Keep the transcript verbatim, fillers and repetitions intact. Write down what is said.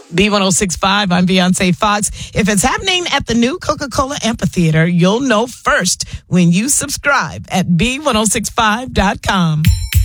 B one oh six point five, I'm Beyonce Fox. If it's happening at the new Coca-Cola Amphitheater, you'll know first when you subscribe at B one oh six five dot com.